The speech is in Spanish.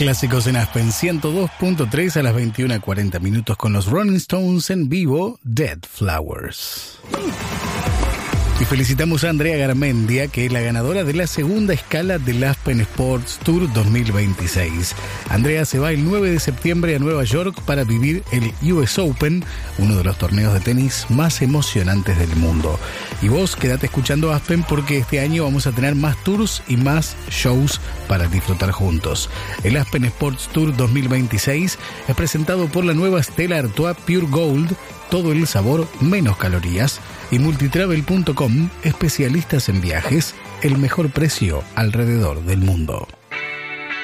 Clásicos en Aspen 102.3 a las 21:40 con los Rolling Stones en vivo, Dead Flowers. Y felicitamos a Andrea Garmendia, que es la ganadora de la segunda escala del Aspen Sports Tour 2026. Andrea se va el 9 de septiembre a Nueva York para vivir el US Open, uno de los torneos de tenis más emocionantes del mundo. Y vos quedate escuchando Aspen porque este año vamos a tener más tours y más shows para disfrutar juntos. El Aspen Sports Tour 2026 es presentado por la nueva Stella Artois Pure Gold, todo el sabor, menos calorías, y multitravel.com, especialistas en viajes, el mejor precio alrededor del mundo.